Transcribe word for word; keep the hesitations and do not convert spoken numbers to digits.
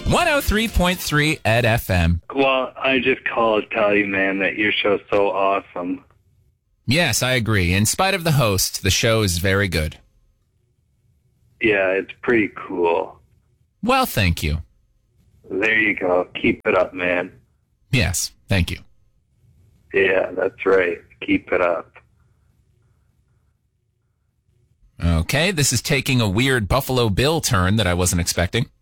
one oh three point three Ed F M. Well, I just called to tell you, man, that your show's so awesome. Yes, I agree. In spite of the host, the show is very good. Yeah, it's pretty cool. Well, thank you. There you go. Keep it up, man. Yes, thank you. Yeah, that's right. Keep it up. Okay, this is taking a weird Buffalo Bill turn that I wasn't expecting.